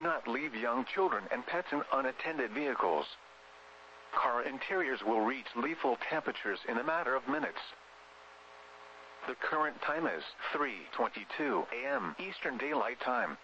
not leave young children and pets in unattended vehicles. Car interiors will reach lethal temperatures in a matter of minutes. The current time is 3:22 a.m. Eastern Daylight Time.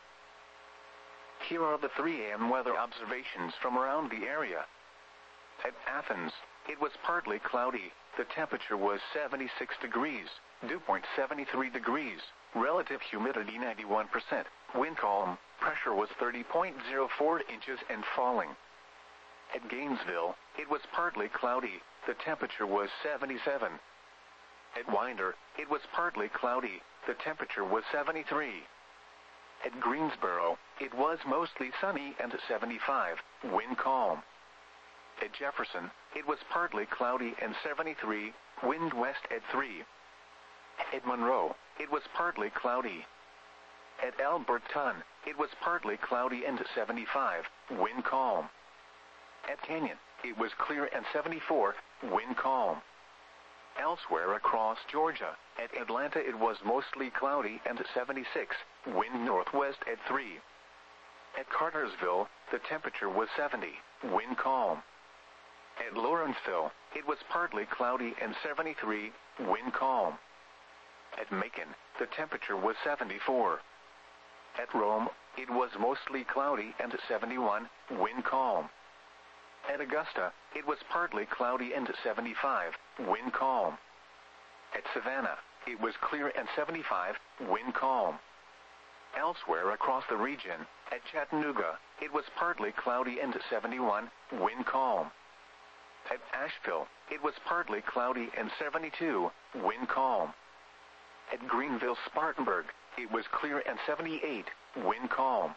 Here are the 3 a.m. weather observations from around the area. At Athens, it was partly cloudy. The temperature was 76 degrees, dew point 73 degrees, relative humidity 91%, wind calm, pressure was 30.04 inches and falling. At Gainesville, it was partly cloudy. The temperature was 77. At Winder, it was partly cloudy. The temperature was 73. At Greensboro, it was mostly sunny and 75, wind calm. At Jefferson, it was partly cloudy and 73, wind west at 3. At Monroe, it was partly cloudy. At Alberton, it was partly cloudy and 75, wind calm. At Canyon, it was clear and 74, wind calm. Elsewhere across Georgia, at Atlanta it was mostly cloudy and 76, wind northwest at 3. At Cartersville, the temperature was 70, wind calm. At Lawrenceville, it was partly cloudy and 73, wind calm. At Macon, the temperature was 74. At Rome, it was mostly cloudy and 71, wind calm. At Augusta, it was partly cloudy and 75, wind calm. At Savannah, it was clear and 75, wind calm. Elsewhere across the region, at Chattanooga, it was partly cloudy and 71, wind calm. At Asheville, it was partly cloudy and 72, wind calm. At Greenville-Spartanburg, it was clear and 78, wind calm.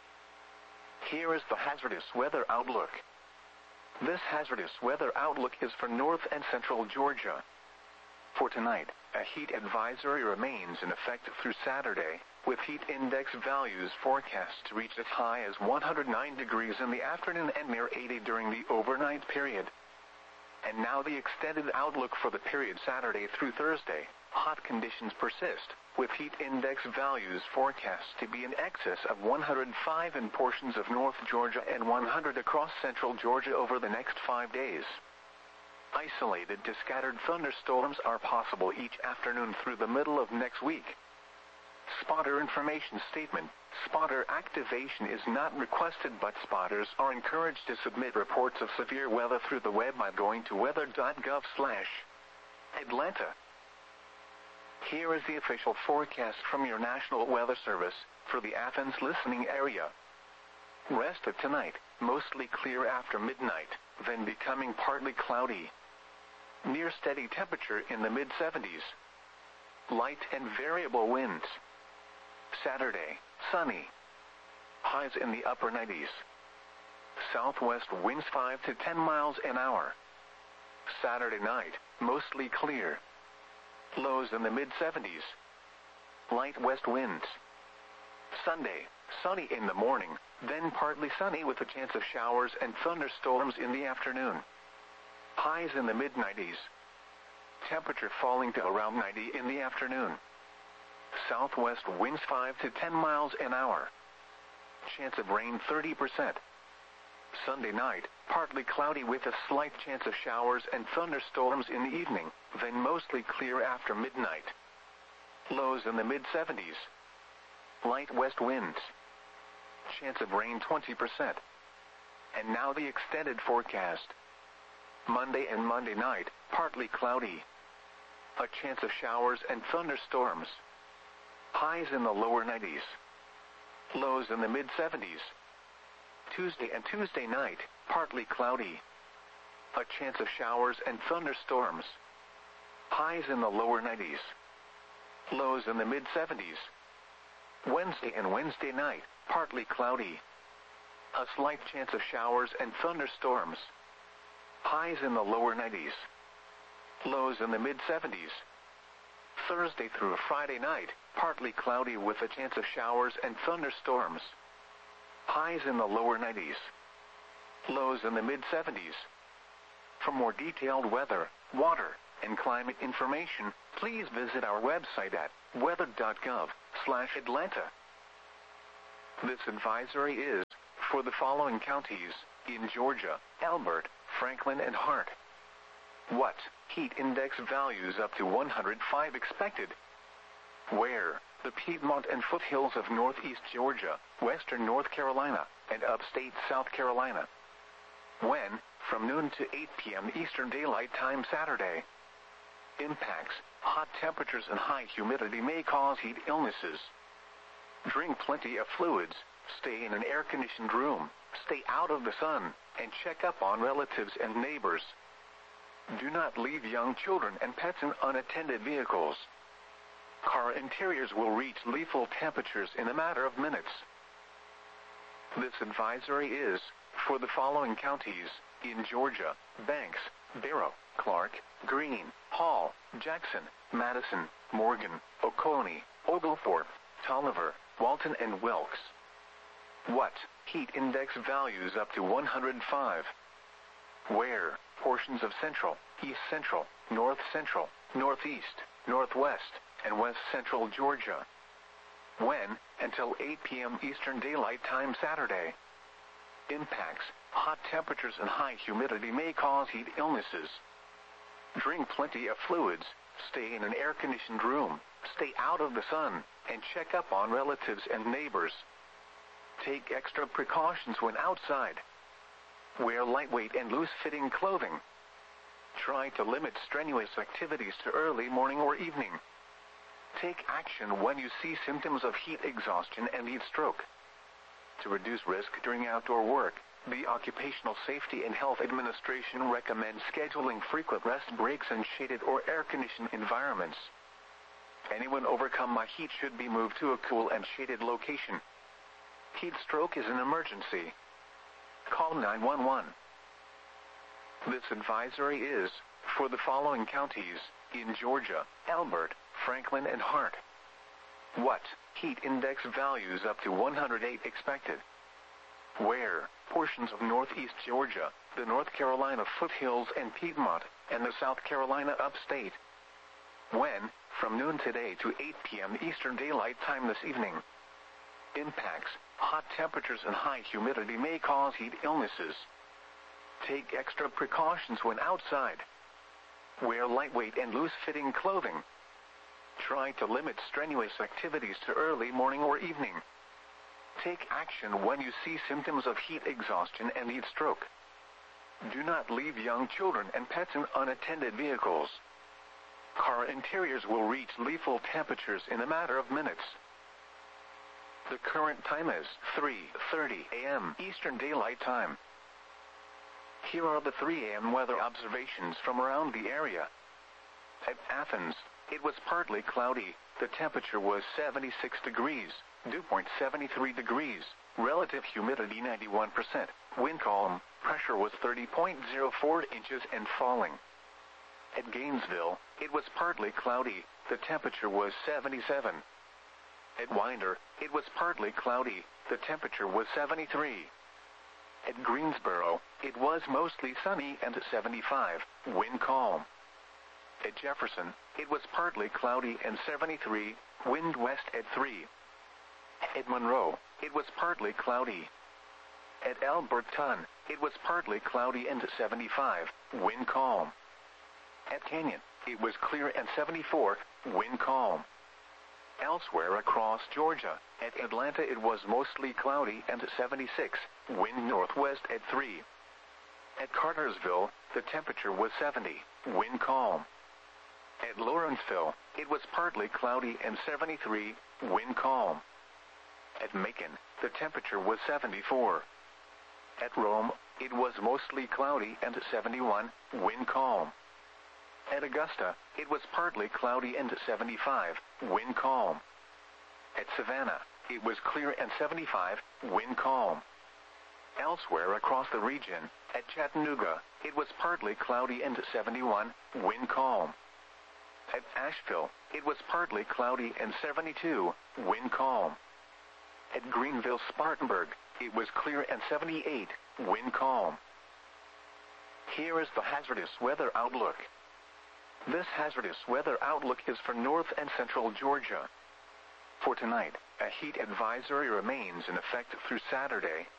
Here is the hazardous weather outlook. This hazardous weather outlook is for north and central Georgia. For tonight, a heat advisory remains in effect through Saturday, with heat index values forecast to reach as high as 109 degrees in the afternoon and near 80 during the overnight period. And now the extended outlook for the period Saturday through Thursday. Hot conditions persist, with heat index values forecast to be in excess of 105 in portions of North Georgia and 100 across central Georgia over the next 5 days. Isolated to scattered thunderstorms are possible each afternoon through the middle of next week. Spotter information statement. Spotter activation is not requested, but spotters are encouraged to submit reports of severe weather through the web by going to weather.gov/Atlanta. Here is the official forecast from your National Weather Service for the Athens listening area. Rest of tonight, mostly clear after midnight, then becoming partly cloudy. Near steady temperature in the mid-70s. Light and variable winds. Saturday, sunny. Highs in the upper 90s. Southwest winds 5 to 10 miles an hour. Saturday night, mostly clear. Lows in the mid-70s. Light west winds. Sunday, sunny in the morning, then partly sunny with a chance of showers and thunderstorms in the afternoon. Highs in the mid-90s. Temperature falling to around 90 in the afternoon. Southwest winds 5 to 10 miles an hour. Chance of rain 30%. Sunday night, partly cloudy with a slight chance of showers and thunderstorms in the evening, then mostly clear after midnight. Lows in the mid-70s. Light west winds. Chance of rain 20%. And now the extended forecast. Monday and Monday night, partly cloudy. A chance of showers and thunderstorms. Highs in the lower 90s. Lows in the mid-70s. Tuesday and Tuesday night, partly cloudy. A chance of showers and thunderstorms. Highs in the lower 90s. Lows in the mid-70s. Wednesday and Wednesday night, partly cloudy. A slight chance of showers and thunderstorms. Highs in the lower 90s. Lows in the mid-70s. Thursday through Friday night, partly cloudy with a chance of showers and thunderstorms. Highs in the lower 90s. Lows in the mid-70s. For more detailed weather, water, and climate information, please visit our website at weather.gov/Atlanta. This advisory is for the following counties in Georgia: Elbert, Franklin, and Hart. What heat index values up to 105 expected? Where? The Piedmont and foothills of northeast Georgia, western North Carolina, and upstate South Carolina. When? From noon to 8 p.m. Eastern Daylight Time Saturday. Impacts: hot temperatures and high humidity may cause heat illnesses. Drink plenty of fluids, stay in an air-conditioned room, stay out of the sun, and check up on relatives and neighbors. Do not leave young children and pets in unattended vehicles. Car interiors will reach lethal temperatures in a matter of minutes. This advisory is for the following counties in Georgia: Banks, Barrow, Clark, Greene, Hall, Jackson, Madison, Morgan, Oconee, Oglethorpe, Tolliver, Walton, and Wilkes. What heat index values up to 105? Where? Portions of central, east central, north central, northeast, northwest, and west central Georgia. When? Until 8 p.m. Eastern Daylight Time Saturday. Impacts: hot temperatures and high humidity may cause heat illnesses. Drink plenty of fluids, stay in an air-conditioned room, stay out of the sun, and check up on relatives and neighbors. Take extra precautions when outside. Wear lightweight and loose-fitting clothing. Try to limit strenuous activities to early morning or evening. Take action when you see symptoms of heat exhaustion and heat stroke. To reduce risk during outdoor work, the Occupational Safety and Health Administration recommends scheduling frequent rest breaks in shaded or air-conditioned environments. Anyone overcome by heat should be moved to a cool and shaded location. Heat stroke is an emergency. Call 911. This advisory is for the following counties in Georgia: Elbert, Franklin, and Hart. What heat index values up to 108 expected? Where? Portions of northeast Georgia, the North Carolina foothills and Piedmont, and the South Carolina upstate. When? From noon today to 8 p.m. Eastern Daylight Time this evening. Impacts: hot temperatures and high humidity may cause heat illnesses. Take extra precautions when outside. Wear lightweight and loose-fitting clothing. Try to limit strenuous activities to early morning or evening. Take action when you see symptoms of heat exhaustion and heat stroke. Do not leave young children and pets in unattended vehicles. Car interiors will reach lethal temperatures in a matter of minutes. The current time is 3:30 a.m. Eastern Daylight Time. Here are the 3 a.m. weather observations from around the area. At Athens, it was partly cloudy. The temperature was 76 degrees. Dew point 73 degrees. Relative humidity 91%. Wind calm. Pressure was 30.04 inches and falling. At Gainesville, it was partly cloudy. The temperature was 77. At Winder, it was partly cloudy. The temperature was 73. At Greensboro, it was mostly sunny and 75. Wind calm. At Jefferson, it was partly cloudy and 73. Wind west at 3. At Monroe, it was partly cloudy. At Alberton, it was partly cloudy and 75. Wind calm. At Canyon, it was clear and 74. Wind calm. Elsewhere across Georgia, at Atlanta it was mostly cloudy and 76. Wind northwest at 3. At Cartersville, the temperature was 70. Wind calm. At Lawrenceville, it was partly cloudy and 73. Wind calm. At Macon, the temperature was 74. At Rome, it was mostly cloudy and 71. Wind calm. At Augusta, it was partly cloudy and 75. Wind calm. At Savannah, it was clear and 75. Wind calm. Elsewhere across the region, at Chattanooga, it was partly cloudy and 71. Wind calm. At Asheville, it was partly cloudy and 72. Wind calm. At Greenville-Spartanburg, it was clear and 78. Wind calm. Here is the hazardous weather outlook. This hazardous weather outlook is for north and central Georgia. For tonight, a heat advisory remains in effect through Saturday.